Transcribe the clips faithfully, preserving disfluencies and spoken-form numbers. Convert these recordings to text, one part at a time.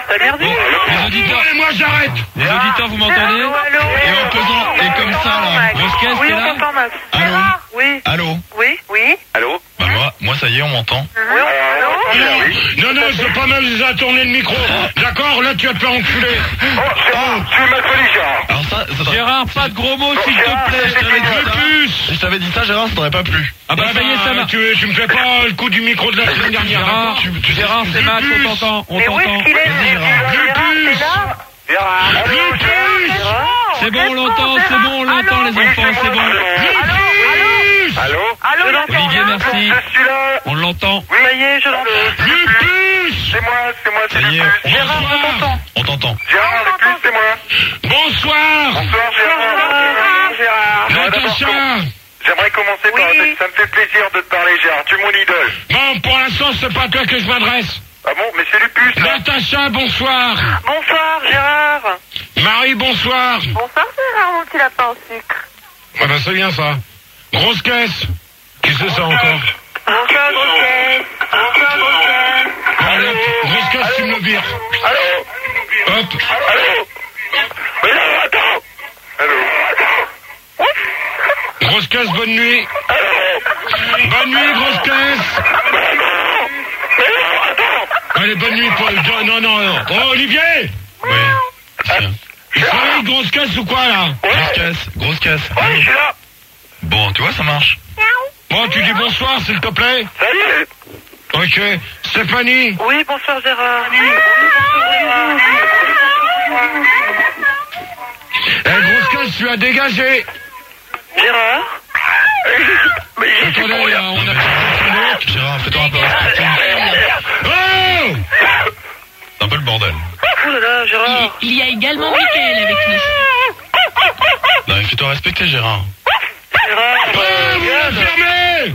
T'as merdé? Les auditeurs, Et moi j'arrête. les auditeurs, vous m'entendez? Allô, allô? Et en faisant, et comme ça, là, grosse caisse, Oui, t'es on là? t'entend, Max. Allô? Oui. Allô? Oui. Oui. Allô? Bah moi, moi ça y est, on m'entend. Oui, allô? Non, non, c'est pas mal déjà tourner le micro. D'accord, là tu vas te faire enculer. Oh, c'est bon, tu m'as connu, Gérard. Alors ça, ça Gérard, pas de gros mots, s'il te plaît. Je t'avais dit ça. Si je t'avais dit ça, Gérard, ça t'aurait pas plu. Ah bah ça y est, ça marche. Tu, tu me fais pas le coup du micro de la semaine dernière. Gérard, Tu, tu, Gérard, c'est Max, on t'entend, on Mais où t'entend. est-ce qu'il est? Vas-y, Gérard. Gérard, t'es là? Gérard. Allô, Gérard. C'est bon, on l'entend, c'est bon, on l'entend, les enfants, c'est bon. Allô? Allô, je l'entends. Olivier, merci. Je suis là. On l'entend. Oui, Ça y est, je l'entends. Lupus. c'est moi, c'est moi, c'est Ça y est, Lupus. Gérard, je t'entends. on t'entend. Gérard, Lupus, c'est moi. Bonsoir. Bonsoir, Gérard. Bonsoir, Gérard. J'aimerais d'abord Natacha. com- J'aimerais commencer par... Oui. Ça me fait plaisir de te parler, Gérard. Tu es mon idole. Bon, pour l'instant, c'est pas à toi que je m'adresse. Ah bon? Mais c'est Lupus, là. Natacha, bonsoir. Bonsoir, Gérard. Marie, bonsoir. Bonsoir, Gérard, mon petit lapin au sucre. Ah bah c'est bien ça. Grosse caisse. Qui c'est ça encore? Bonsoir, grosse caisse. Bonsoir, grosse caisse. Allez, grosse caisse, tu me le vires. Allô? Hop. Allô? Mais non, attends. Allô? Grosse caisse, bonne nuit. Bonne nuit, grosse caisse. Allez, bonne nuit, Paul. Non, non, non. Oh, Olivier. Oui. Tiens. Il travaille grosse caisse ou quoi, là? Grosse caisse, grosse caisse. Ouais, je suis là. Bon, tu vois, ça marche. Bon, tu dis bonsoir, s'il te plaît. Salut. Ok. Stéphanie. Oui, bonsoir, Gérard. Eh, grosse caisse, tu as dégagé. Gérard. Mais j'ai Attendez, là, on a pas de Gérard, fais-toi un peu respecter. Oh! C'est un peu le bordel. Oh là là, Gérard. Il y a également Mickaël avec nous. Non, mais fais-toi respecter, Gérard. Gérard. Oh, vous la fermez.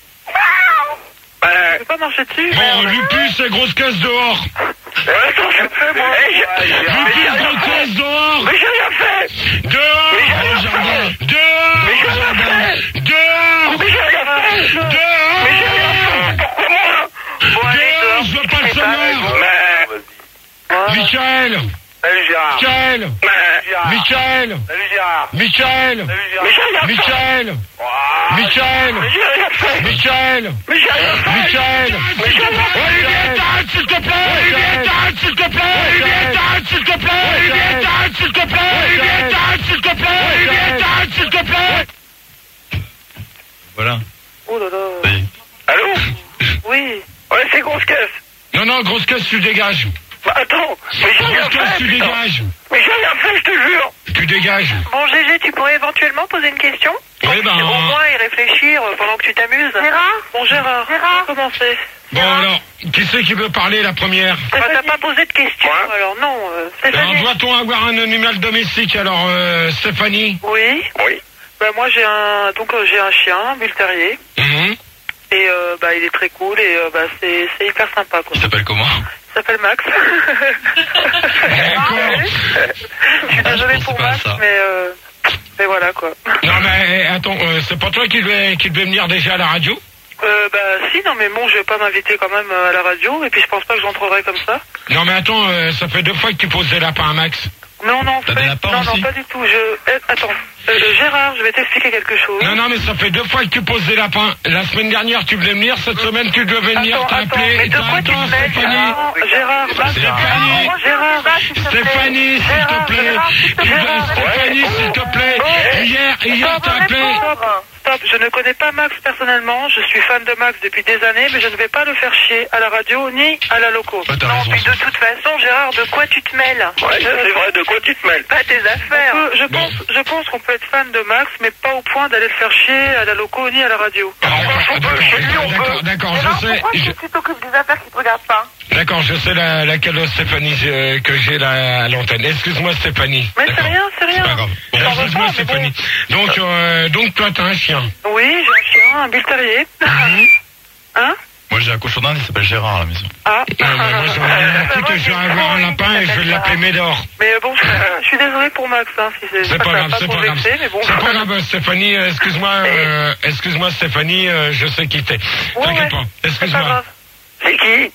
Tu peux pas marcher dessus? Bon, Lupus et grosse caisse dehors. Attends, je fais, moi. Lupus, grosse caisse dehors. Mais j'ai rien fait. Dehors. Mais j'ai rien Dehors. fait. Dehors. Mais j'ai rien fait. Dehors. Mais j'ai rien fait. Dehors. Mais j'ai rien fait. Pourquoi moi? Bon, allez, Dehors, dehors. je veux pas le C'est savoir. Mais... Michael. Salut, Gérard. Michael. Mais... Gérard. Michael. Salut, Gérard. Michael. Salut, Gérard. Mais j'ai rien fait. Michael. Ouah. Michael. Mais j'ai rien fait. Michael. Mais j'ai rien fait. Michael. Mais j'ai rien fait. Olivier, t'arrêtes, s'il te plaît. Olivier, t'arrêtes, s'il te plaît. Olivier, t'arrêtes, s'il te plaît. Olivier, t'arêtes, s'il te plaît. Olivier, t'arêtes, s'il te plaît. Olivier, t'arêtes, s'il te plaît. Voilà. Oh là là. Ça y est. Allô? Oui. Ouais, c'est grosse caisse. Non, non, grosse caisse, tu dégages. Bah, attends. Mais j'ai rien Grosse caisse, fait, tu putain. dégages. Mais j'ai rien fait, je te jure. Tu dégages. Bon, Gégé, tu pourrais éventuellement poser une question? Oui, ben... Au moins y réfléchir euh, pendant que tu t'amuses. Gérard? Bon, Gérard. Gérard? Comment c'est? Bon, alors, qui c'est qui veut parler, la première? Bah, t'as pas posé de question, Ouais. alors non. Euh, Alors, Stéphanie? doit-on avoir un animal domestique? Alors, euh, Stéphanie? Oui. Oui. Bah, moi, j'ai un, donc, euh, j'ai un chien, un bull terrier. Mhm. Et, euh, bah, il est très cool et, euh, bah, c'est, c'est hyper sympa, quoi. Il s'appelle comment? Il s'appelle Max. D'accord. Je suis Ah, je désolée pensais pour pas à Max, ça. mais, euh, mais voilà, quoi. Non, mais attends, euh, c'est pas toi qui devais, qui devais venir déjà à la radio? Euh, bah, si, non, mais bon, je vais pas m'inviter quand même euh, à la radio, et puis je pense pas que j'entrerai comme ça. Non, mais attends, euh, ça fait deux fois que tu poses des lapins à Max. Non, non, T'as pas, des lapins non, non, aussi pas du tout. Je, euh, attends, euh, Gérard, je vais t'expliquer quelque chose. Non, non, mais ça fait deux fois que tu poses des lapins. La semaine dernière, tu voulais venir. Cette semaine, tu devais venir. Attends, T'as attends, appelé. mais de quoi tu Attends, te mêles, Stéphanie. Gérard? Gérard, va, Stéphanie. Gérard, va, s'il te plaît. Stéphanie, s'il te Gérard, plaît. Gérard, s'il te Tu plaît. dois- Stéphanie, s'il te plaît. Hier, hier, t'as appelé. Stop, stop, je ne connais pas Max personnellement, je suis fan de Max depuis des années, mais je ne vais pas le faire chier à la radio ni à la loco. Ouais, t'as non, raison. puis de toute façon, Gérard, de quoi tu te mêles? Ouais, c'est vrai, de quoi tu te mêles? Pas tes affaires. On peut- je, pense, je pense qu'on peut être fan de Max, mais pas au point d'aller le faire chier à la loco ni à la radio. Ah, D'accord, d'accord, d'accord, d'accord, je sais. je- tu t'occupes des affaires qui te regardent pas? D'accord, je sais la, laquelle Stéphanie euh, que j'ai là à l'antenne. Excuse-moi, Stéphanie. Mais c'est D'accord. rien, c'est rien. C'est pas grave. Bon, T'en veux excuse-moi, pas, mais bon. Stéphanie. Donc, euh, donc toi, t'as un chien. Oui, j'ai un chien, un bull terrier. Hein? Moi, j'ai un cochon d'Inde, il s'appelle Gérard à la maison. Ah. Non, mais moi, j'aurais écoute, je vais avoir un lapin et je vais l'appeler Médor. Mais bon, je, je suis désolée pour Max, hein, si c'est C'est pas ça va grave, c'est trop pas grave. vexer, mais bon. C'est pas grave, Stéphanie, euh, excuse-moi, euh, excuse-moi, Stéphanie, euh, je sais qui t'es. Ouais, T'inquiète ouais, pas, c'est pas excuse-moi. grave. C'est qui? Je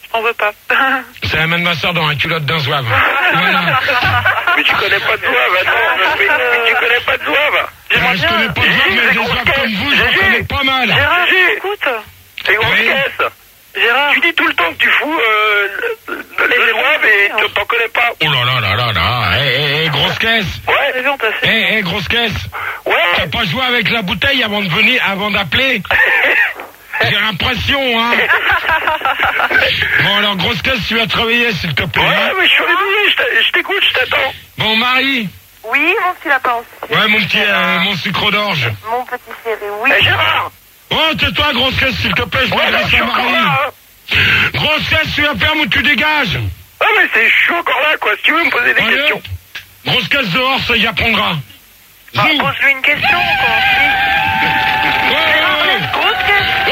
On veut pas. C'est la main de ma soeur dans la culotte d'un zouave. Voilà. Mais tu connais pas de zouave, attends. Mais, mais tu connais pas de zouave. Ah, je connais pas de zouave, mais des zouaves comme vous, j'en connais pas mal. Gérard, écoute. C'est grosse Oui. caisse. Gérard. Tu dis tout le temps que tu fous euh, les zouaves et tu t'en connais pas. Oh là là là là là. Eh, eh, eh, grosse caisse. Ouais. Les gens, t'as fait. Eh, eh, grosse caisse. T'as Ouais. pas joué avec la bouteille avant de venir, avant d'appeler? J'ai l'impression, hein. Bon, alors, grosse caisse, tu vas travailler, s'il te plaît. Ouais, hein. mais je suis réveillé, je t'a- je t'écoute, je t'attends. Bon, Marie. Oui, mon petit lapin aussi. Ouais, mon petit, euh, mon sucre d'orge. Mon petit chéri, oui. Eh Gérard. Oh, tais-toi, grosse caisse, s'il te plaît, je Ouais, là, je m'adresse suis à encore Marie. là. Hein. Grosse caisse, tu la fermes ou tu dégages? Ah mais c'est, je suis encore là, quoi. Si tu veux me poser des Allez. questions. Grosse caisse dehors, ça y apprendra. Bah, Zou. pose-lui une question, quoi. Ouais, ouais, ouais. Grosse caisse.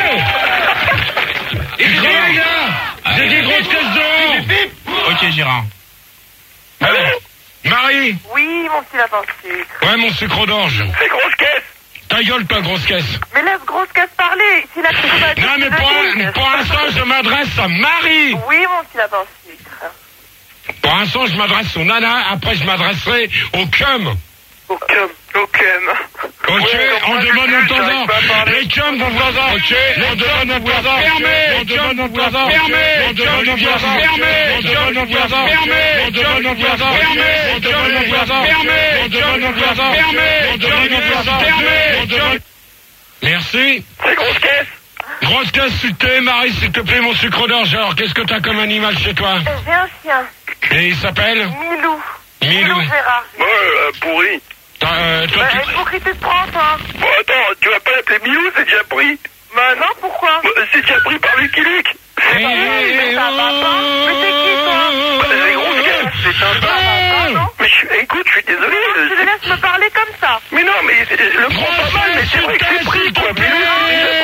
Il dit, les gars, j'ai dit grosse caisse dehors. Ok, Gérard. Allô. Marie. Oui, mon petit lapin sucre. Ouais, mon sucre d'orge. C'est grosse caisse. Ta gueule, toi, grosse caisse. Mais laisse grosse caisse parler. Si la question va Non, mais pour, pour l'instant, je m'adresse à Marie. Oui, mon petit lapin sucre. Pour l'instant, je m'adresse au nana. Après, je m'adresserai au cum. Au cum. Au cum. Ok, Ouais, on moi, demande je un sais, temps j'arrive pas à parler. Les cums vont voisin. Ok, on demande un voisin. Fermé. On demande un voisin. Fermé. On demande un voisin. Fermé. On demande un voisin. Fermé. On demande un voisin. Fermé. On demande un voisin. Fermé. On demande un voisin. Fermé. On demande un voisin. Fermé. On demande. Merci. C'est grosse caisse. Grosse caisse, s'il te plaît, Marie, s'il te plaît, mon sucre d'orge. Alors, qu'est-ce que t'as comme animal chez toi? J'ai un chien. Et il s'appelle Milou. Milou. Gérard. Ouais, euh, pourri. T'as, euh, toi, Bah, tu... hypocrite tu te prends, toi. Bon, attends, tu vas pas l'appeler Milou, c'est déjà pris. Bah non, pourquoi? Bah, c'est déjà pris par Lucky Luke. Eh, eh, mais eh, ça va pas. Mais c'est qui, toi? Bah, c'est grosse caisse. C'est un Ah, non. Mais je, suis- écoute, je suis désolé. Tu le laisses me parler comme ça. Mais non, mais c'est- je le prends pas mal, mais c'est vrai que c'est pris, quoi. Milou, c'est déjà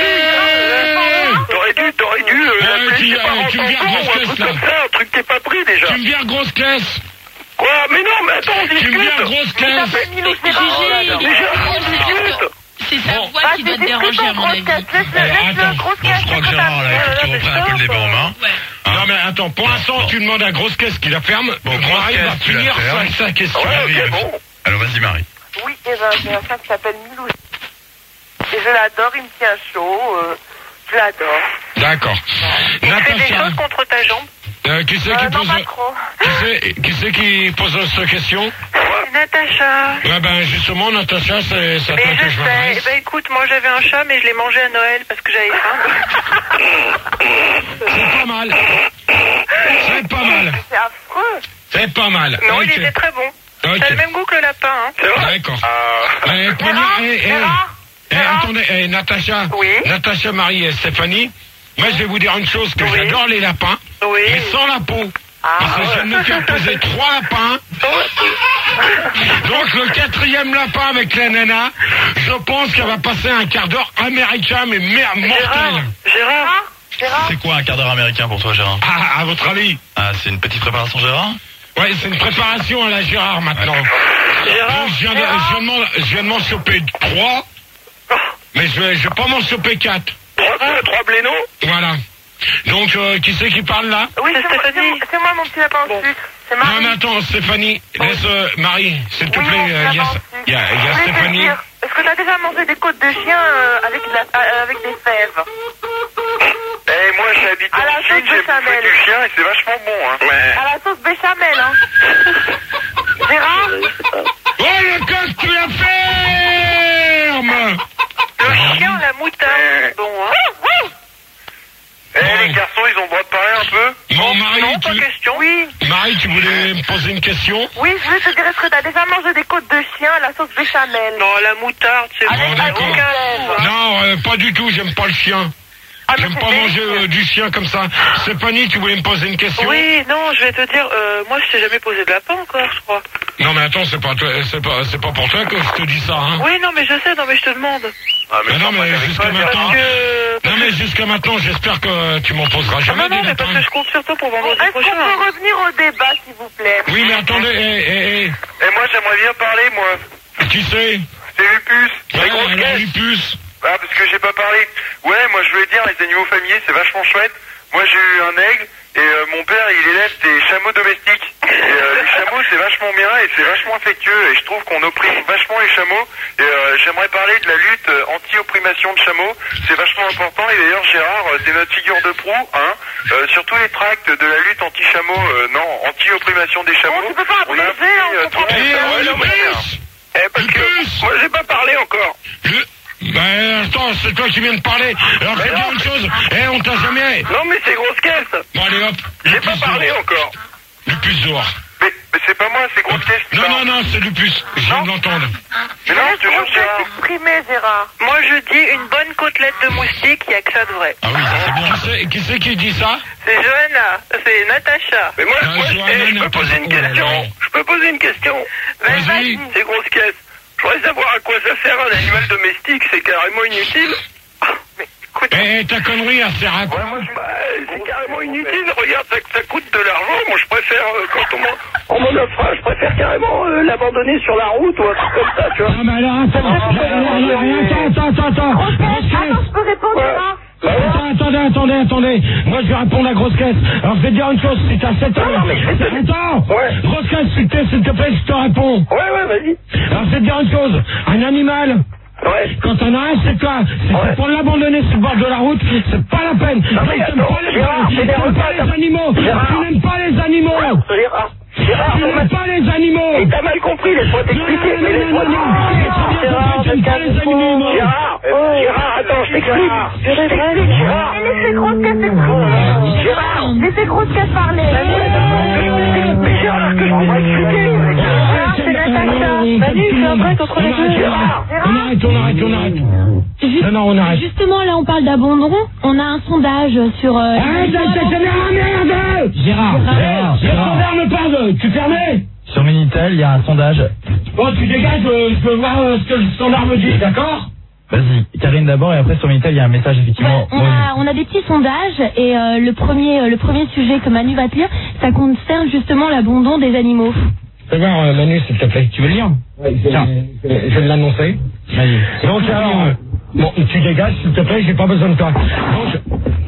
pris. T'aurais dû, t'aurais dû euh, Ouais, l'appeler, tu- je sais pas, euh, tu me Rantanton viens ou un grosse truc caisse, là. comme ça, un truc qui est pas pris déjà. Tu me vires grosse caisse. Quoi? Mais non, mais attends, on Tu me vires discute. grosse Il caisse. s'appelle Milou Mais Gérard. Gégé, il est Déjà, pas on discute. C'est sa Bon. voix Bah, qui doit c'est te déranger, à mon grosse avis. caisse. Laisse-le, Alors, laisse-le, attends. grosse Bon, caisse. je crois que c'est Gérard, là, il faut que tu comme reprennes ça. un peu le débat en main. Ouais. Non mais attends, pour l'instant tu demandes à grosse caisse qui la ferme. Bon, Donc, grosse Marie caisse, va tu la finir fermes. sa, sa question. Ouais, Marie, ok, bon. Alors, vas-y, Marie. Oui, et ben, j'ai un chat qui s'appelle Milou. Et je l'adore, il me tient chaud. euh, je l'adore. D'accord. Il fait des Natacha, choses contre ta jambe. euh, qui c'est Euh, qui non, pose pas trop. qui c'est qui c'est qui pose cette question? C'est Natacha. Ouais ben justement Natacha, c'est c'est à Mais toi que je je sais. m'adresse. Eh ben écoute, moi j'avais un chat, mais je l'ai mangé à Noël parce que j'avais faim. C'est pas mal. C'est pas mal. C'est affreux. C'est pas mal. Non, Ok. il était très bon. Ok. Ça a le même goût que le lapin. Hein. C'est vrai? D'accord. Ah. Eh, prenez- Gérard, eh, eh, Gérard, eh, Gérard. attendez, eh, Natacha, Oui. Natacha, Marie et Stéphanie, moi je vais vous dire une chose, que Oui. j'adore les lapins, Oui. mais sans la peau. Ah, Parce que je viens de me faire poser trois lapins. Donc le quatrième lapin avec la nana, je pense qu'elle va passer un quart d'heure américain, mais merde, Gérard. mortel. Gérard. Gérard. C'est quoi un quart d'heure américain pour toi, Gérard? Ah, à votre avis? Ah, c'est une petite préparation, Gérard? Ouais, c'est une préparation à la Gérard maintenant. Gérard. Donc, je viens de, je viens de m'en- je viens de m'en choper trois, mais je vais, je vais pas m'en choper quatre. Trois, trois, trois blénos. Voilà. Donc, euh, qui c'est qui parle là? Oui, C'est c'est moi, Stéphanie. c'est- c'est moi, mon petit lapin au Bon. sucre. C'est Non, Marie. mais attends, Stéphanie, laisse euh, Marie, s'il te Oui, plaît. mon euh, petit Il y a, lapin au sucre. il y a- il y a Je voulais te Stéphanie. dire, est-ce que t'as déjà mangé des côtes de chien euh, avec, de la, euh, avec des fèves? Eh, moi, j'habite À la en Chine, sauce j'ai béchamel. bouffé du chien et c'est vachement bon, hein. Ouais. À la sauce béchamel, hein. Gérard. Oh, le coq, tu la fermes! Le chien, la moutarde. Bon, hein. Eh, les garçons, ils ont le droit de parler un peu? Bon, Marie, Non, pas tu, question. Oui, Marie, tu voulais me poser une question? oui, je voulais te dire, est-ce que t'as déjà mangé des côtes de chien à la sauce béchamel? Non, la moutarde, c'est Avec Bon, bon. la d'accord. aucun lèvre. Non, euh, pas du tout, j'aime pas le chien. Ah, mais J'aime c'est pas manger délicieux. euh, du chien comme ça. Stéphanie, tu voulais me poser une question? Oui, non, je vais te dire, euh, moi je t'ai jamais posé de lapin encore, je crois. Non, mais attends, c'est pas, toi- c'est pas, c'est pas pour toi que je te dis ça, hein. Oui, non, mais je sais, non, mais je te demande. Ah, Mais non, mais jusqu'à Parce maintenant. que... Non, mais jusqu'à maintenant, j'espère que tu m'en poseras Ah, jamais non, non, des mais parce que lapins. je compte sur toi pour Bon, vendredi est-ce qu'on prochain. peut revenir au débat, s'il vous plaît? Oui, mais attendez, eh, eh, Et moi, j'aimerais bien parler, moi. eh, qui c'est? C'est Lupus. Ouais, Les grosses alors, caisses. Lupus. Ah, parce que j'ai pas parlé. Ouais, moi, je voulais dire, les animaux familiers, c'est vachement chouette. moi j'ai eu un aigle et euh, mon père il élève des chameaux domestiques. Et euh, les chameaux c'est vachement bien et c'est vachement affectueux et je trouve qu'on opprime vachement les chameaux. Et euh, j'aimerais parler de la lutte euh, anti-opprimation de chameaux. C'est vachement important et d'ailleurs Gérard, euh, c'est notre figure de proue, hein. Euh, sur tous les tracts de la lutte anti-chameaux, euh, non, anti-opprimation des chameaux. Oh, tu peux pas on a appris euh, tout le monde. Eh, parce que moi j'ai pas parlé encore. Le... Ben attends, c'est toi qui viens de parler. Alors je vais dire une chose. Eh, on t'a jamais. Non mais c'est grosse caisse. Bon allez hop. J'ai pas parlé encore. Le puce dehors. Mais, mais c'est pas moi, c'est grosse caisse. Non, non, non, c'est du puce. Je viens de l'entendre. Mais non, je te jure, Gérard. Exprimé, Gérard. Moi, je dis une bonne côtelette de moustique, il n'y a que ça de vrai. Ah oui, c'est bien. Qui c'est, qui c'est qui dit ça? C'est Johanna, c'est Natacha. Mais moi, Ah, moi Johanna, je, eh, je peux poser une question. Je peux poser une question. Vas-y. Vas-y. C'est grosse caisse. Je voudrais savoir à quoi ça sert un animal domestique, c'est carrément inutile. Mais écoute, Eh, ta connerie, elle sert à quoi? Bah, c'est carrément inutile, regarde, ça, ça coûte de l'argent. Moi, je préfère, euh, quand on m'en, on m'en offre un, je préfère carrément euh, l'abandonner sur la route ou un truc comme ça, tu vois. Non, mais alors, attends, attends, attends, attends, Grosse caisse, grosse caisse. attends, je peux répondre, Ouais. Gérard? Attends, attendez, attendez, attendez. Moi, je vais répondre à grosse caisse. Alors, je vais te dire une chose, si t'as sept ans. Non, mais je vais te- Attends! Ouais. Grosse caisse, s'il te, s'il te plaît, je te réponds. Ouais, ouais, vas-y. Alors, je vais te dire une chose. Un animal, Ouais. quand on a un, c'est là. Si Ouais. c'est pour l'abandonner sur le bord de la route, c'est pas la peine. Non, mais Donc, t'aimes attends, pas les, Gérard, tu t'énerve n'aimes pas pas, les t'as- animaux. Gérard. Tu n'aimes pas les animaux. Gérard, Gérard, Tu on m'a n'aimes pas les animaux. Et t'as mal compris, laisse-moi t'expliquer. Non, non, Mais non, laisse-moi non, non, non. t'expliquer. Très bien Gérard, compris, tu n'aimes pas les animaux. Gérard, Gérard, attends, je t'explique. Je t'explique, Gérard. Et laissez grosse caisse exprimer. Gérard. Laissez grosse caisse parler. Mais Gérard, que je peux t'expliquer. Gérard, c'est Natacha. Manu, fais un break entre les deux. Gérard, On arrête, on arrête, on arrête. Juste- Non, non, on arrête. Justement, là, on parle d'abandon. On a un sondage sur... euh, Ah, les- ça, ça, ça, merde! Gérard, Gérard, Le Gérard. standard me parle, tu fermais? Sur Minitel, il y a un sondage. Bon, tu dégages, euh, je veux voir euh, ce que le standard me dit, d'accord? Vas-y, Karine d'abord, et après sur Minitel, il y a un message Ouais, effectivement. on, a, on a des petits sondages et euh, le premier euh, le premier sujet que Manu va te lire, ça concerne justement l'abandon des animaux. Fais voir, euh, Manu, s'il te plaît. Tu veux le lire? Ouais, je, Tiens. je, je vais l'annoncer. Vas-y. Donc, alors, euh, bon, tu dégages, s'il te plaît, j'ai pas besoin de toi. Donc,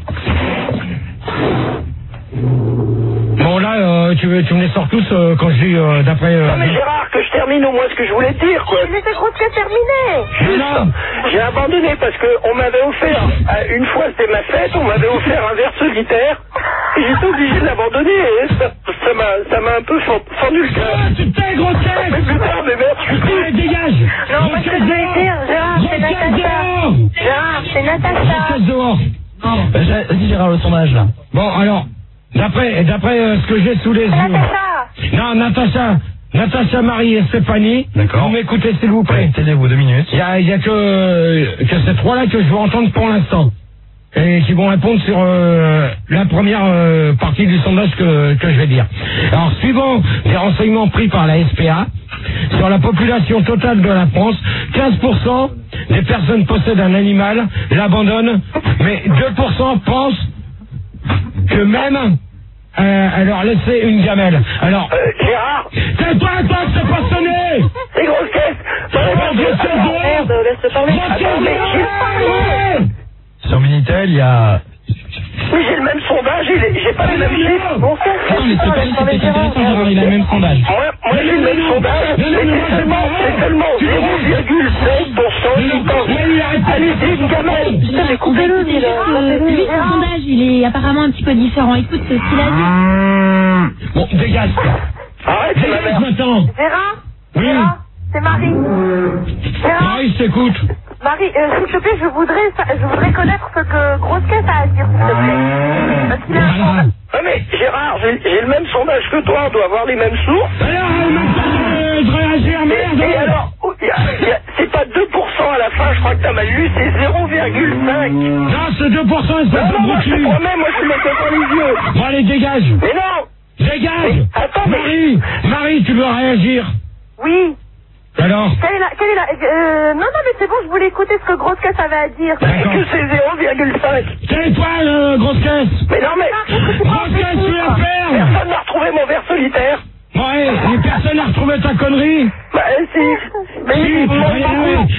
bon, là, euh, tu, tu me les sors tous euh, quand je dis euh, d'après... Euh, Non mais Gérard, que je termine au moins ce que je voulais te dire, quoi. Laissez grosse caisse terminer. Juste, Non. j'ai abandonné parce que on m'avait offert, euh, une fois c'était ma fête, on m'avait offert un verre solitaire, et j'étais obligé de l'abandonner, et ça ça m'a ça m'a un peu fen- fendu le cœur. Ah, tu te tais, grosse Mais caisse! putain, mais merde, je suis Allez, dégage! Non, moi, ce que je voulais dire, Gérard, c'est Grosse caisse Natacha. dehors! Gérard, c'est Grosse Natacha. caisse dehors! Vas-y, vas-y, Gérard, le sondage là. Bon, alors, d'après d'après euh, ce que j'ai sous les yeux... Natacha. Non, Natacha, Natacha, Marie et Stéphanie, D'accord. vous m'écoutez s'il vous plaît. Taisez-vous deux minutes. Il y a, il y a que, que ces trois-là que je veux entendre pour l'instant. Et qui vont répondre sur euh, la première euh, partie du sondage que, que je vais dire. Alors, suivant les renseignements pris par la S P A, sur la population totale de la France, quinze pour cent des personnes possèdent un animal, l'abandonnent, mais deux pour cent pensent que même euh, à leur laisser une gamelle. Alors, Euh, Gérard, tais-toi, toi, c'est pas sonné! c'est grosse caisse. Bon, grosse caisse dehors! Merde, laisse parler. Grosse caisse Attends, mais dehors! j'ai- Ouais! Sur Minitel, il y a... Mais j'ai le même sondage, et les- j'ai pas les mêmes chiffres. Bon sang, Non, mais c'est pas c'est peut-être intéressant, Gérard, il a le même sondage. Moi, moi j'ai le même sondage, mais c'est seulement, c'est seulement zéro virgule cinq pour cent qui pensent à laisser une gamelle. Putain, mais coupez-le, dis là. Euh, lui, son sondage, il est apparemment un petit peu différent. Écoute ce qu'il a dit. Bon, dégage! Arrête, c'est ma Dégage mère. maintenant! Gérard. Oui. Gérard, c'est Marie. Gérard. Marie, je t'écoute! Marie, euh, s'il te plaît, je voudrais, sa- je voudrais connaître ce que Grosse Caisse a à dire, s'il te plaît. Parce qu'il a un Voilà. sondage. Ah mais Gérard, j'ai j'ai le même sondage que toi, on doit avoir les mêmes sources. Alors, euh, maintenant, je, je réagir, Et, merde! et alors, oh, y a- y a- c'est pas deux pour cent à la fin, je crois que t'as mal lu, c'est zéro virgule cinq. Non, c'est deux pour cent, c'est Non, pas non, moi je te brûlé! promets, moi je le mettais dans les yeux. Bon, allez, dégage! Mais non. Dégage! Mais, attends, mais- Marie! Marie, tu veux réagir? Oui. Alors? Quelle est la, quelle est la, euh, non, non, mais c'est bon, je voulais écouter ce que Grosse Caisse avait à dire. C'est D'accord. que c'est zéro virgule cinq. Tais-toi, euh, grosse caisse! Mais non mais, Grosse caisse, tu la fermes! personne n'a retrouvé mon verre solitaire. Ouais, et personne n'a retrouvé ta connerie? Bah si. Mais Si, il me manque regardez, beaucoup. ta connerie,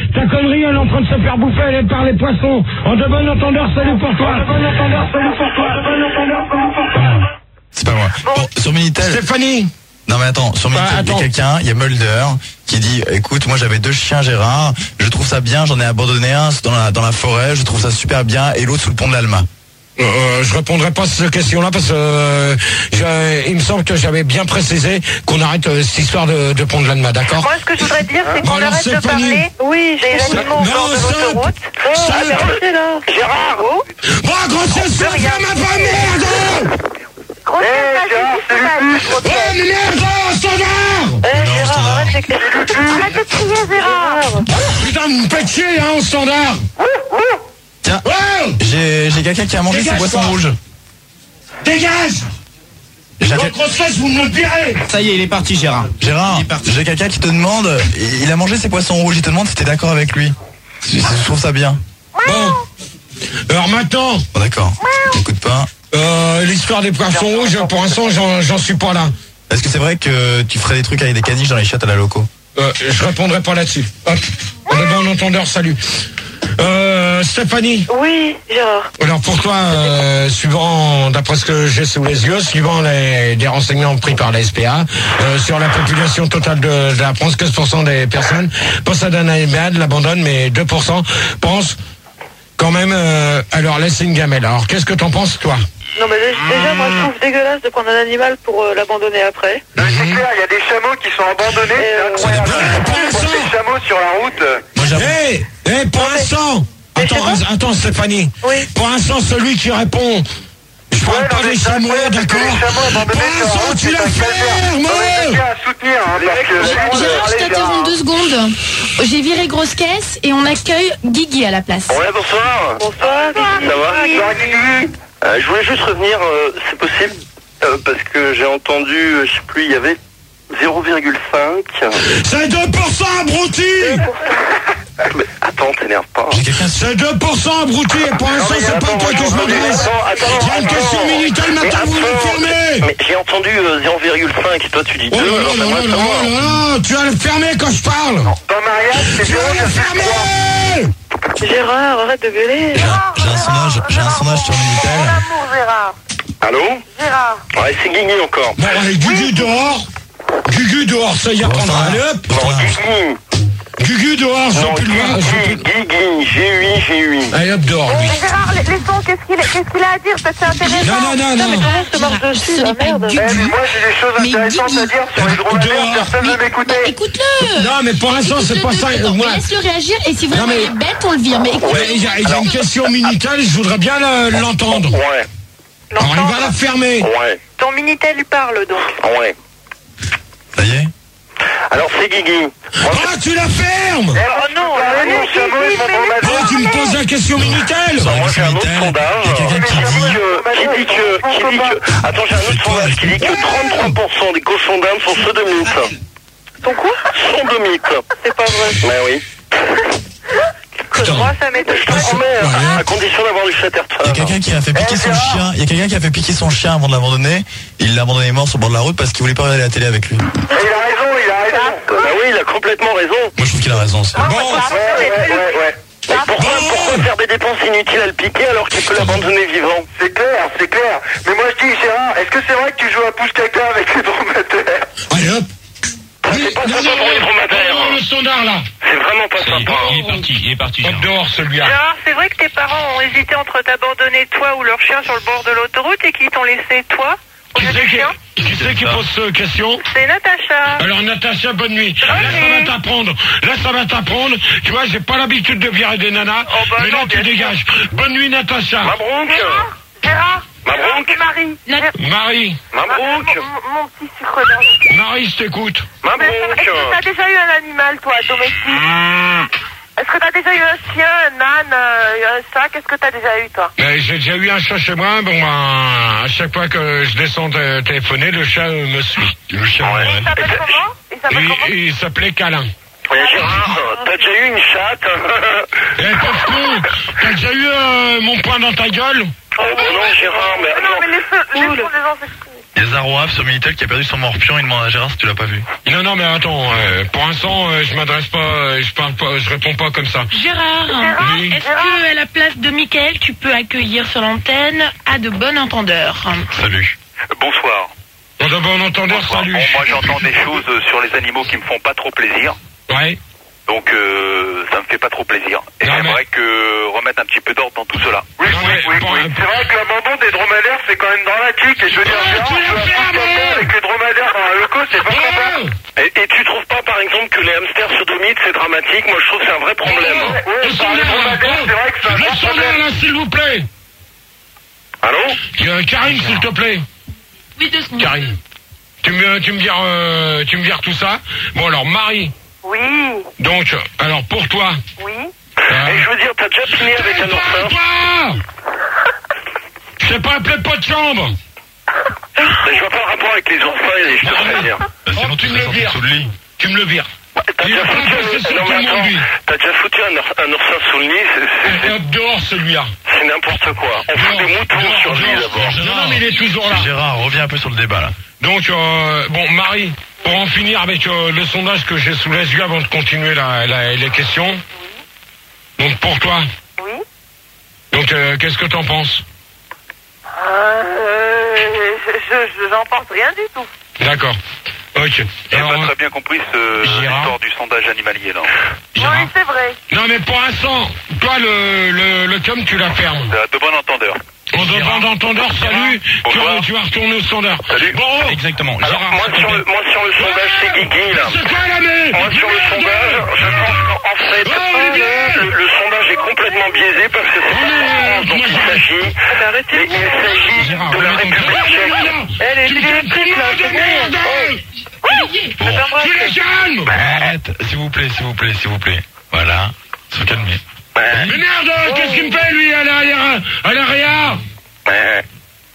conneries, elle est en train de se faire bouffer, elle est par les poissons. En de bon entendeur, salut pour toi. En de bon entendeur, salut pour toi. En de bon entendeur, salut pour toi. C'est pas moi. Bon, sur Minitel. Stéphanie. Non mais attends, sur Minitel, il y a quelqu'un, il y a Mulder, qui dit, écoute, moi j'avais deux chiens Gérard, je trouve ça bien, j'en ai abandonné un dans la, dans la forêt, je trouve ça super bien, et l'autre sous le pont de l'Alma. Euh, je répondrai pas à cette question-là parce que euh, je, il me semble que j'avais bien précisé qu'on arrête euh, cette histoire de, de pont de l'Alma, d'accord? Moi, ce que je voudrais dire, c'est qu'on Alors, arrête de Stéphanie. parler. Oui, j'ai les animaux au bord de l'autoroute. Stop. Arrêtez là. Gérard. Oh. Bon, grossesse, ça fait ma pas merde! Grossesse, Eh, Gérard, vas-y, Eh, merde, standard! Eh, Gérard, arrête avec les... Arrête de crier, Gérard. Putain, vous me faites chier, hein, au standard! Tiens, Ouais. j'ai j'ai quelqu'un qui a mangé ses Dégage, poissons toi. rouges. Dégage! J'ai- Votre grossesse, vous me le direz! Ça y est, il est parti, Gérard. Gérard, j'ai quelqu'un qui te demande, il a mangé ses poissons rouges, il te demande si t'es d'accord avec lui. Je, je trouve ça bien. Bon. Alors maintenant, Bon d'accord, écoute pas. euh, l'histoire des poissons rouges, pour l'instant, j'en, j'en suis pas là. Est-ce que c'est vrai que tu ferais des trucs avec des caniches dans les chiottes à la loco? Euh, je répondrai pas là-dessus. Hop. On est bon entendeur, salut. Euh, Stéphanie. Oui, Gérard. Alors pour toi, euh, suivant, d'après ce que j'ai sous les yeux, suivant les, les renseignements pris par la S P A, euh, sur la population totale de, de la France, quinze pour cent des personnes possèdent un animal, l'abandonnent, mais deux pour cent pensent quand même euh, à leur laisser une gamelle. Alors qu'est-ce que t'en penses, toi? Non, mais déjà, moi, je trouve dégueulasse de prendre un animal pour euh, l'abandonner après. Non, mais c'est clair, il y a des chameaux qui sont abandonnés, Euh, c'est incroyable. ouais, pour On l'instant. voit des chameaux sur la route. Moi j'avoue. Hé, hé, pour l'instant, mais attends, c'est bon attends, Stéphanie. Oui. Pour l'instant, celui qui répond, je parle Ouais, pas non, mais des c'est chameaux, incroyable, parce que d'accord? les chameaux Pour abandonnés sur la l'instant, route, tu c'est la un calvaire. fermes! Non, mais c'est bien à soutenir, hein, parce que... Gérard, je t'interromps deux secondes. J'ai viré grosse caisse et on accueille Guigui à la place. Ouais, bonsoir. Bonsoir, Guigui. Ça va? Bonsoir, Guigui. Euh, je voulais juste revenir, euh, c'est possible, euh, parce que j'ai entendu, euh, je sais plus, il y avait zéro virgule cinq. C'est deux pour cent abruti! Mais attends, t'énerve pas. J'ai quelqu'un C'est deux pour cent abruti et pour l'instant, Non, mais c'est pas attends, toi que je attends, m'adresse! attends, attends, Il y a une attends. question militaire, Mais maintenant vous le attends, fermez! Mais j'ai entendu euh, zéro virgule cinq et toi tu dis Oh deux, là alors là là j'aimerais là savoir. là là là, tu vas le fermer quand je parle! Dans mariage, c'est Tu vas le zéro virgule trois. fermer! Gérard, arrête de gueuler. J'ai un, j'ai un sondage, j'ai un sondage sur Minitel. Mon amour, Gérard. Allô? Gérard. Ouais, c'est Guigui encore. Bon, allez, Gugu dehors! Gugu dehors, ça y est, prendra. Allez hop! Non, Guigui. Gugu dehors, je Non, veux plus le voir, je veux Guigui, plus... Guigui, G huit, G huit. Allez hop dehors, lui. Mais Gérard, la- laissons, qu'est-ce qu'il qu'est-ce qu'il a à dire? Peut-être c'est intéressant. Non, non, non, mais non. tout le monde se marche Gérard, dessus, ce la n'est pas merde. Guigui. Eh, mais moi j'ai des choses Mais intéressantes Guigui. à dire sur les drôles de Dehors. mer, personne ne veut m'écouter. Écoute-le. Non, mais pour l'instant, c'est pas ça. Attends, Moi, laisse-le réagir et si vraiment Non, mais- il est bête, on le vire. Mais écoute, ouais, il y a, il y a une question Minitel, je voudrais bien le- l'entendre. Ouais, Alors, il va la fermer. ouais, Ton Minitel lui parle donc. ouais. Ça y est? Alors c'est Guigui. Moi, Ah, tu la fermes! Oh non, Ah, non, mon chameau, Guigui, ils m'ont mais demandé- Ah, tu me poses la question Minitel! Sur moi j'ai un autre Minitel, sondage il y a quelqu'un qui qui dit dit... que, qui dit que, qui dit que, attends j'ai un autre sondage qui dit que trente-trois pour cent des cochons d'Inde sont sodomites. Ton quoi? Sodomites. C'est pas vrai. Mais oui. Putain. Moi, ça m'étonne Je te pas. promets, Ouais. à condition d'avoir du Il y a chatterton. quelqu'un qui a fait piquer Eh, son Gérard. chien. Il y a quelqu'un qui a fait piquer son chien avant de l'abandonner. Il l'a abandonné mort sur le bord de la route parce qu'il voulait pas regarder la télé avec lui. Moi Et il a raison, il a raison. Bah oui, il a complètement raison. je trouve qu'il a raison. c'est- Bon, Ouais, ouais, ouais, ouais. Mais pourquoi, pourquoi faire des dépenses inutiles à le piquer alors qu'il peut l'abandonner vivant? C'est clair, c'est clair. Mais moi je dis, Gérard, est-ce que c'est vrai que tu joues à pouce caca avec les dromadaires? allez hop! C'est pas Non, sympa non, pour les non, dromadaires. non, le standard là! C'est vraiment pas sympa. Il est parti, il est parti. Hop dehors celui-là! Gérard, c'est vrai que tes parents ont hésité entre t'abandonner toi ou leur chien sur le bord de l'autoroute et qu'ils t'ont laissé toi au Qui lieu c'est du qui, chien? qui c'est qui pose cette question? C'est Natacha. Alors Natacha, bonne nuit. Bonne Là ça nuit. va t'apprendre. Là ça va t'apprendre. Tu vois, j'ai pas l'habitude de virer des nanas. Oh, bah mais là non, tu bien dégages. Bonne nuit Natacha. Mabrouk. Gérard, Gérard, Mabrouk. c'est Marie. Nat- Marie. Mabrouk. Mon, mon petit sucre d'orge. Marie, je t'écoute. Mais Est-ce Mabrouk. que t'as déjà eu un animal, toi, domestique? Mmh. Est-ce que t'as déjà eu un chien, un âne, euh, un chat? Qu'est-ce que t'as déjà eu, toi? Ben, j'ai déjà eu un chat chez moi. Bon, ben, à chaque fois que je descends de téléphoner, le chat euh, me suit. Le chat. Ouais. Il s'appelle comment? Il s'appelle Il, comment? il s'appelait Câlin. Mais Gérard, t'as déjà eu une chatte? Eh, pauvre con, t'as déjà eu euh, mon poing dans ta gueule? Oh bah non, Gérard, mais Non, attends. mais laisse-le, laisse-le les gens s'exprimer. Il y a Zaroaf sur Minitel qui a perdu son morpion, il demande à Gérard si tu l'as pas vu. Non, non, mais attends, euh, pour l'instant, euh, je m'adresse pas, euh, je parle pas, je réponds pas comme ça. Gérard, Oui. est-ce que à la place de Mickaël, tu peux accueillir sur l'antenne à de bon entendeur? Salut. Bonsoir. On a bon entendeur, Bonsoir. salut. Bon, moi j'entends des choses euh, sur les animaux qui me font pas trop plaisir. Ouais. Donc euh, ça me fait pas trop plaisir. Et Non, j'aimerais mais- que remettre un petit peu d'ordre dans tout cela. Oui, Non, mais oui, oui, bon, oui. euh, C'est vrai que l'abandon des dromadaires c'est quand même dramatique. Et je veux dire, Ouais, Gérard, tu l'as tu vas fait, pas te mais- casser avec les dromadaires dans un loco, c'est pas sympa. Oh Et, et tu trouves pas par exemple que les hamsters sodomites c'est dramatique? Moi je trouve que c'est un vrai problème. Oh, Ouais, le par les sondaire, dromadaires, oh, c'est vrai que c'est un le grand sondaire, problème. là, s'il vous plaît. Allô? Euh, Karine, s'il te plaît. Oui, deux secondes. Karine. Tu me, tu me vires, euh, tu me vires tout ça. Bon alors, Marie. Oui, Donc, alors pour toi. oui. euh, Et je veux dire, t'as déjà fini avec un oursin? Toi Je sais pas appeler pas de chambre. Mais je vois pas le rapport avec les oursins et je te préviens. Oh, tu me le vires. Sous le lit. Tu me le vires. T'as Il déjà a pas foutu passé sur un... Non tout mais le monde, attends, lui. t'as déjà foutu un, ours- un oursin sous le nid, c'est- c'est- c'est- Hop, dehors celui-là. c'est n'importe quoi. On fout des moutons Dehors, sur lui dehors. d'abord. Non, non, mais il est toujours là. Gérard, reviens un peu sur le débat là. Donc, euh, bon, Marie, pour en finir avec euh, le sondage que j'ai sous les yeux avant de continuer la, la- les questions. Donc, pour toi. Oui. Donc, euh, qu'est-ce que t'en penses? Euh, je, je, j'en pense rien du tout. D'accord. Ok. J'ai Alors, pas très bien compris ce Gérard. l'histoire du sondage animalier là. Gérard. Oui, c'est vrai. Non, mais pour l'instant, toi, le, le, le com, tu la fermes. C'est à de bon entendeur. On demande d'entendeur, salut. Tu Bonsoir. vas, tu vas retourner au standard. Salut. Bon, Exactement. Alors Gérard, moi s'il te sur, plaît. le, moi sur le sondage c'est Guigui là. c'est quoi la mais Moi sur le sondage, je pense qu'en fait, Oh, Olivier le, le sondage est complètement biaisé parce que c'est Oh, pas non, la France dont moi, il je- s'agit, Mais arrêtez. mais il s'agit Gérard, de la remets ton République téléphone. tchèque. Elle est Tu me électrique là, c'est bon. Bon. T'embrasses. Tu les calmes. Arrête, s'il vous plaît, s'il vous plaît, s'il vous plaît. Voilà. Se calmer. Ouais, Mais merde, qu'est-ce qu'il me fait, lui, à l'arrière, à l'arrière? ouais,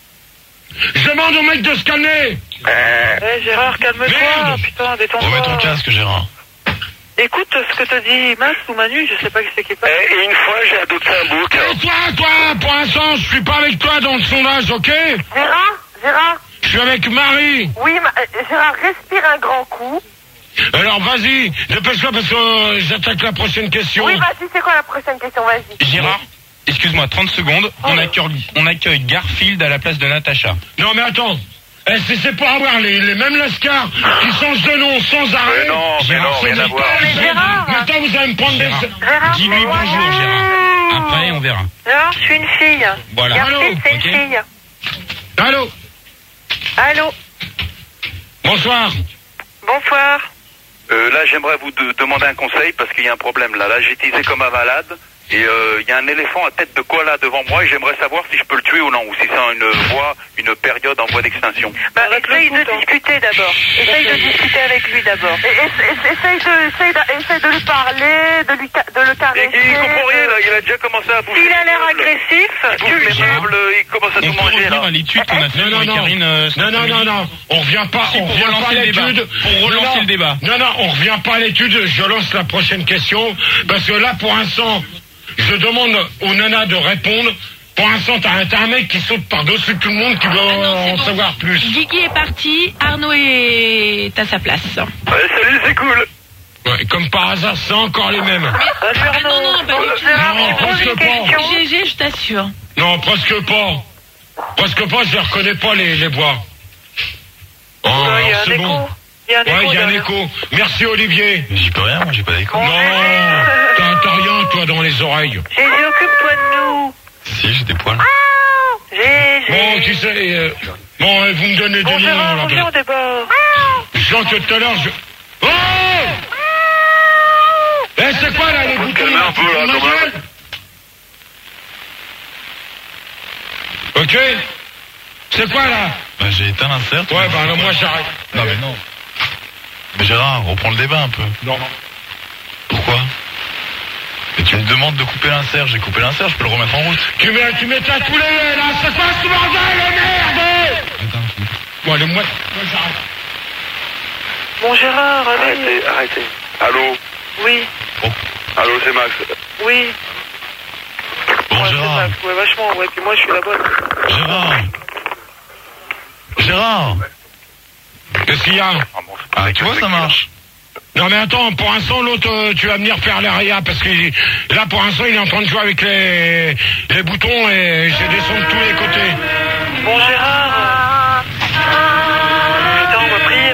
Je demande au mec de se calmer. ouais. Eh, Gérard, calme-toi. Merde. Putain, détends-toi. Remets ton casque, Gérard. Écoute ce que te dit Max ou Manu, je sais pas qui c'est qui parle. Et, et une fois j'ai adopté un bouc. Et toi, toi, pour l'instant, je suis pas avec toi dans le sondage, ok? Gérard, Gérard, Je suis avec Marie. oui, ma- euh, Gérard, respire un grand coup. Alors, vas-y, dépêche-toi parce que euh, j'attaque la prochaine question. Oui, vas-y, c'est quoi la prochaine question, vas-y. Gérard, excuse-moi, trente secondes. On accueille, on accueille Garfield à la place de Natacha. Non, mais attends. Eh, c'est c'est pour avoir les, les mêmes lascars qui changent de nom sans arrêt. Mais non, mais Gérard, non, c'est rien à des voir. connes. Mais Gérard. Maintenant, vous allez me prendre Gérard. des... Gérard, Dis-lui mais moi- bonjour, Gérard. Après, on verra. Gérard, je suis une fille. Voilà. Garfield, Allô, c'est ok. une fille. Allô? Allô, Bonsoir. bonsoir. Euh, là, j'aimerais vous de- demander un conseil parce qu'il y a un problème là. Là, j'ai teasé comme un malade et euh, il y a un éléphant à tête de koala devant moi et j'aimerais savoir si je peux le tuer ou non ou si c'est en une voie, une période en voie d'extinction. Bah, essaye de discuter d'abord. Essaye de discuter avec lui d'abord. Et, et- et- essaye, de, essaye, de, essaye de lui parler, de, lui, ca- de le Et caresser. il comprend rien là. Il a déjà commencé à bouffer. S'il a les l'air meubles. agressif, Il bouffe tu le les tues. meubles, il commence à On tout peut manger revenir là. à l'étude qu'on a fait Non, non, avec non. Karine. euh, cet Non, non, non, après-midi. non. On revient pas, Si, on pour revient relancer pas à le débat. l'étude. Pour relancer Non, non. le débat. Non, non, on revient pas à l'étude. Je lance la prochaine question. Parce que là, pour l'instant, je demande aux nanas de répondre. Pour l'instant, t'as un, t'as un mec qui saute par-dessus tout le monde qui veut Ah non, c'est en bon. savoir plus. Guigui est parti, Arnaud est à sa place. Ouais, salut, c'est cool. Ouais, comme par hasard, c'est encore les mêmes. Euh, Ah non, non, pas du tout. Gérard, Non, je pose presque une pas. question. G G, je t'assure. Non, presque pas. Presque pas, je les reconnais pas, les, les voix. Oh, Euh, Il y a un c'est écho. bon. Il y a un Ouais, écho. il y a un derrière. écho. Merci, Olivier. Mais j'y peux rien, moi j'ai pas d'écho. Bon, Non, t'as t'as rien, toi, dans les oreilles. Gégé, occupe-toi de nous. Si, j'ai des poils. Gégé. Bon, tu sais, euh, bon, euh, vous me donnez Bon, des noms, Gérard, là. on vient au débat. Je sens que tout à l'heure, je... Oh! Eh, c'est quoi, là, les Faut se boutons, calmer là, un peu, tu là, fous de ma quand même. gueule Ok? C'est quoi, là? Bah, j'ai éteint l'insert. Ouais, bah, alors, moi, j'arrête. Non, mais non. Mais Gérard, reprends le débat un peu. Non. Pourquoi? Mais tu me demandes de couper l'insert, j'ai coupé l'insert, je peux le remettre en route. Tu mets, tu mets ta coulée, là, c'est quoi ce bordel, merde? Bon, allez, moi, moi, j'arrête. Bon, Gérard, allez. Arrêtez, arrêtez. Allô, Oui, allô, c'est Max. oui. Bon, Ouais, c'est Gérard, Max, ouais, vachement, ouais. Puis moi, je suis la bonne. Gérard, Gérard. Qu'est-ce qu'il y a? Ah, tu vois, ça marche. Non mais attends, pour l'instant l'autre euh, tu vas venir faire l'aria parce que là pour l'instant il est en train de jouer avec les, les boutons et j'ai des sons de tous les côtés. Bon Gérard,